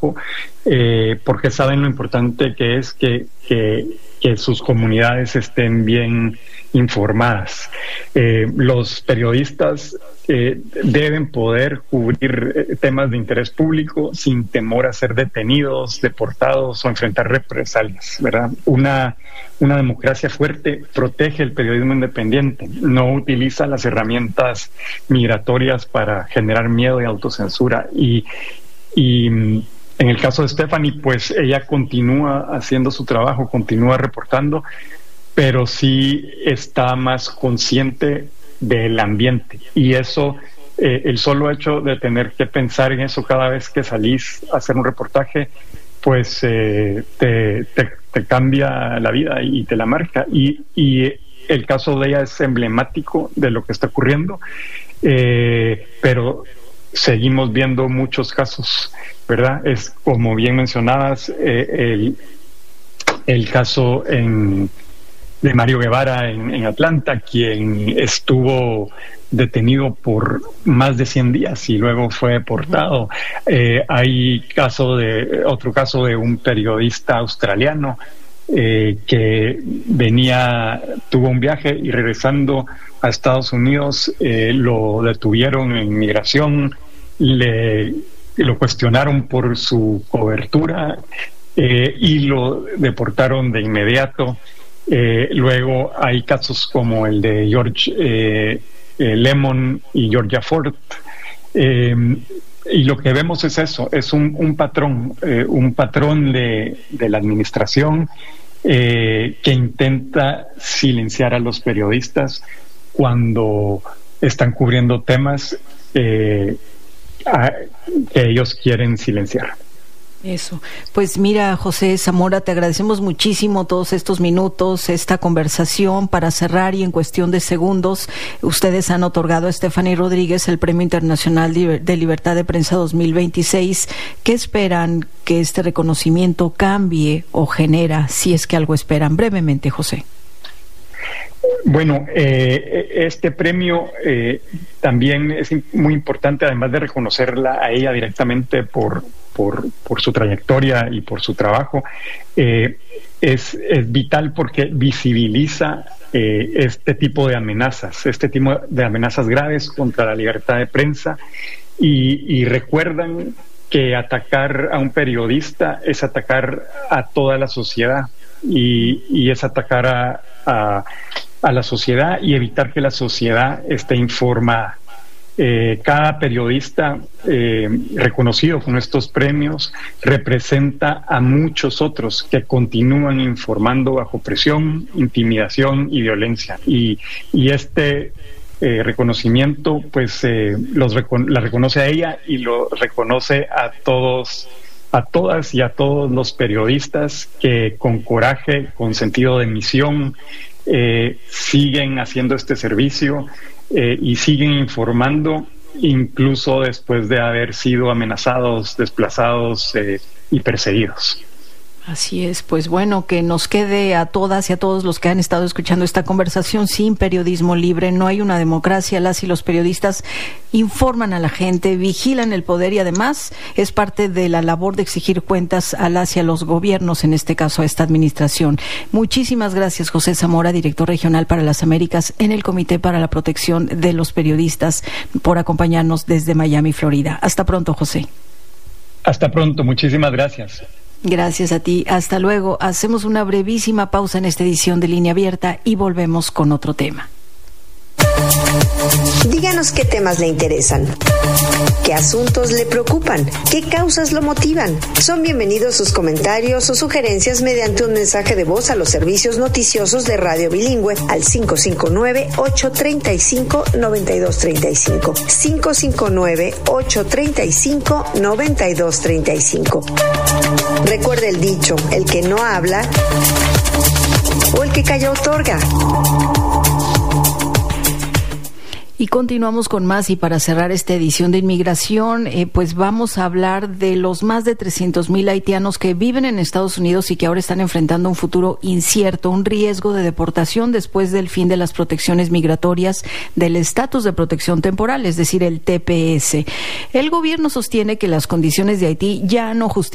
trabajo, porque saben lo importante que es que sus comunidades estén bien informadas. Los periodistas deben poder cubrir temas de interés público sin temor a ser detenidos, deportados o enfrentar represalias, ¿verdad? Una democracia fuerte protege el periodismo independiente, no utiliza las herramientas migratorias para generar miedo y autocensura. Y en el caso de Stephanie, pues ella continúa haciendo su trabajo, continúa reportando, pero sí está más consciente del ambiente. Y eso, el solo hecho de tener que pensar en eso cada vez que salís a hacer un reportaje, pues te cambia la vida y te la marca. Y el caso de ella es emblemático de lo que está ocurriendo, pero seguimos viendo muchos casos, ¿verdad? Es como bien mencionabas, el caso de Mario Guevara en Atlanta, quien estuvo detenido por más de 100 días y luego fue deportado. Hay otro caso de un periodista australiano que tuvo un viaje y regresando a Estados Unidos lo detuvieron en migración, lo cuestionaron por su cobertura y lo deportaron de inmediato. Luego hay casos como el de George Lemon y Georgia Ford, y lo que vemos es eso, es un patrón de la administración que intenta silenciar a los periodistas cuando están cubriendo temas que ellos quieren silenciar. Eso. Pues mira, José Zamora, te agradecemos muchísimo todos estos minutos, esta conversación. Para cerrar y en cuestión de segundos, ustedes han otorgado a Stephanie Rodríguez el Premio Internacional de Libertad de Prensa 2026. ¿Qué esperan que este reconocimiento cambie o genera, si es que algo esperan? Brevemente, José. Bueno, este premio también es muy importante, además de reconocerla a ella directamente por su trayectoria y por su trabajo, es vital porque visibiliza este tipo de amenazas graves contra la libertad de prensa y recuerdan que atacar a un periodista es atacar a toda la sociedad y es atacar a la sociedad y evitar que la sociedad esté informada. Cada periodista reconocido con estos premios representa a muchos otros que continúan informando bajo presión, intimidación y violencia. Y este reconocimiento pues la reconoce a ella y lo reconoce a todas y a todos los periodistas que con coraje, con sentido de misión, siguen haciendo este servicio y siguen informando incluso después de haber sido amenazados, desplazados y perseguidos. Así es, pues bueno, que nos quede a todas y a todos los que han estado escuchando esta conversación: sin periodismo libre no hay una democracia. Las y los periodistas informan a la gente, vigilan el poder y además es parte de la labor de exigir cuentas a las y a los gobiernos, en este caso a esta administración. Muchísimas gracias, José Zamora, director regional para las Américas en el Comité para la Protección de los Periodistas, por acompañarnos desde Miami, Florida. Hasta pronto, José. Hasta pronto, muchísimas gracias. Gracias a ti. Hasta luego. Hacemos una brevísima pausa en esta edición de Línea Abierta y volvemos con otro tema. Díganos qué temas le interesan, qué asuntos le preocupan, qué causas lo motivan. Son bienvenidos sus comentarios o sugerencias mediante un mensaje de voz a los servicios noticiosos de Radio Bilingüe al 559-835-9235. 559-835-9235. Recuerde el dicho: el que no habla o el que calla otorga. Y continuamos con más, y para cerrar esta edición de Inmigración, pues vamos a hablar de los más de 300,000 haitianos que viven en Estados Unidos y que ahora están enfrentando un futuro incierto, un riesgo de deportación después del fin de las protecciones migratorias del estatus de protección temporal, es decir, el TPS. El gobierno sostiene que las condiciones de Haití ya no justifican